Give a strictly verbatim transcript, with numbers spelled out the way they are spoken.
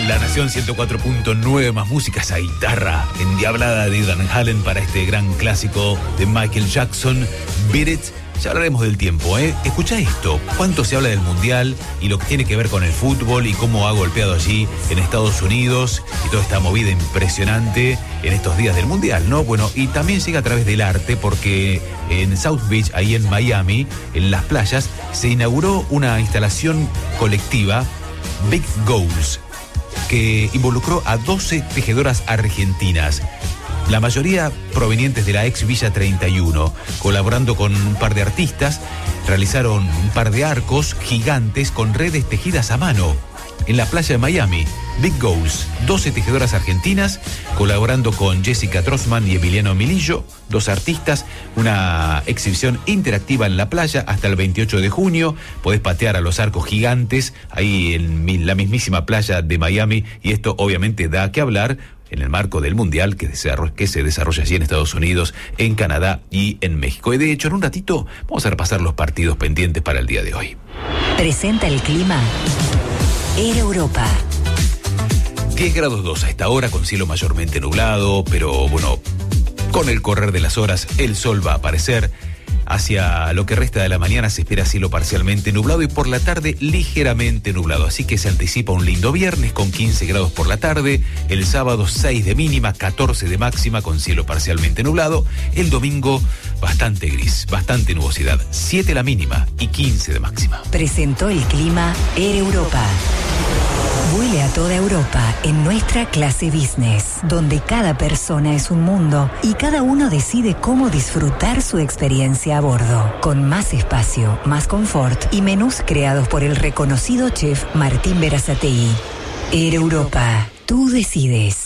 En La Nación ciento cuatro punto nueve, más música, esa guitarra endiablada de Dan Hallen para este gran clásico de Michael Jackson, Beat It. Ya hablaremos del tiempo, ¿eh? Escuchá esto, cuánto se habla del Mundial y lo que tiene que ver con el fútbol y cómo ha golpeado allí en Estados Unidos y toda esta movida impresionante en estos días del Mundial, ¿no? Bueno, y también llega a través del arte porque en South Beach, ahí en Miami, en las playas, se inauguró una instalación colectiva, Big Goals, que involucró a doce tejedoras argentinas, la mayoría provenientes de la ex Villa treinta y uno, colaborando con un par de artistas, realizaron un par de arcos gigantes con redes tejidas a mano en la playa de Miami. Big Goals, doce tejedoras argentinas, colaborando con Jessica Trossman y Emiliano Milillo, dos artistas, una exhibición interactiva en la playa hasta el veintiocho de junio. Podés patear a los arcos gigantes ahí en la mismísima playa de Miami, y esto obviamente da que hablar en el marco del Mundial que se, que se desarrolla allí en Estados Unidos, en Canadá y en México. Y de hecho, en un ratito vamos a repasar los partidos pendientes para el día de hoy. Presenta el clima Air Europa. diez grados dos a esta hora, con cielo mayormente nublado, pero bueno, con el correr de las horas el sol va a aparecer. Hacia lo que resta de la mañana se espera cielo parcialmente nublado y por la tarde ligeramente nublado. Así que se anticipa un lindo viernes con quince grados por la tarde. El sábado seis de mínima, catorce de máxima con cielo parcialmente nublado. El domingo bastante gris, bastante nubosidad, siete la mínima y quince de máxima. Presentó el clima Air Europa. Vuele a toda Europa en nuestra clase business, donde cada persona es un mundo y cada uno decide cómo disfrutar su experiencia a bordo. Con más espacio, más confort y menús creados por el reconocido chef Martín Berazategui. Air Europa, tú decides.